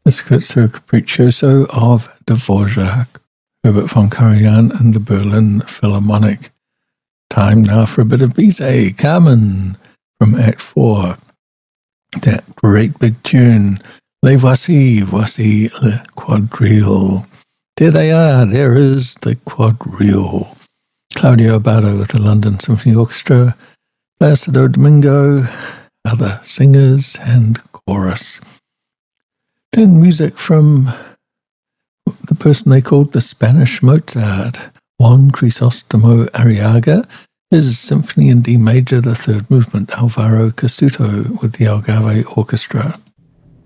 The Scherzo Capriccioso of Dvorak, Herbert von Karajan and the Berlin Philharmonic. Time now for a bit of Bizet, Carmen, from Act 4. That great big tune, Les voici, voici le quadrille. There they are, there is the quadrille. Claudio Abbado with the London Symphony Orchestra, Placido Domingo, other singers and chorus. Then music from the person they called the Spanish Mozart, Juan Crisostomo Arriaga, his Symphony in D major, the third movement, Alvaro Casuto with the Algarve Orchestra.